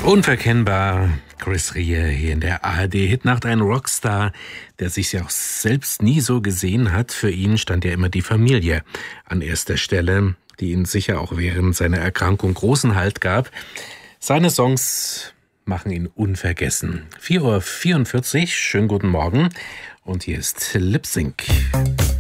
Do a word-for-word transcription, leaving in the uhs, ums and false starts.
Unverkennbar, Chris Rea hier in der A R D-Hitnacht, ein Rockstar, der sich ja auch selbst nie so gesehen hat. Für ihn stand ja immer die Familie an erster Stelle, die ihm sicher auch während seiner Erkrankung großen Halt gab. Seine Songs machen ihn unvergessen. vier Uhr vierundvierzig, schönen guten Morgen und hier ist Lip Sync.